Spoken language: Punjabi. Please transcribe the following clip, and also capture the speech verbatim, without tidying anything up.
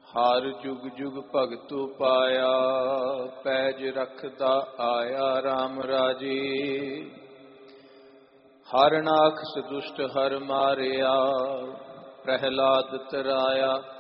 ਹਰ ਜੁਗ ਜੁਗ ਭਗਤੁ ਪਾਇਆ, ਪੈਜ ਰਖਦਾ ਆਇਆ RAM ਰਾਜੇ। ਹਰ ਨਾਖ ਸਦੁਸ਼ਟ ਹਰ ਮਾਰਿਆ, ਪ੍ਰਹਿਲਾਦ ਤਰਾਇਆ